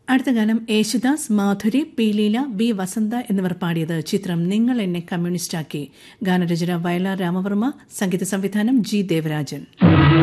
അടുത്ത ഗാനം Yesudas, Madhuri, P Leela, B വസന്ത എന്നിവർ പാടിയത്. ചിത്രം നിങ്ങൾ എന്നെ കമ്മ്യൂണിസ്റ്റാക്കി. ഗാനരചന വയലാർ രാമവർമ്മ, സംഗീത സംവിധാനം ജി ദേവരാജൻ.